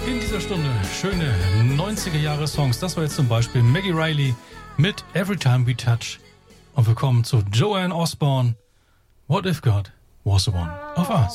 In dieser Stunde schöne 90er-Jahre-Songs. Das war jetzt zum Beispiel Maggie Reilly mit Every Time We Touch. Und wir kommen zu Joanne Osborne. What if God was the one of us?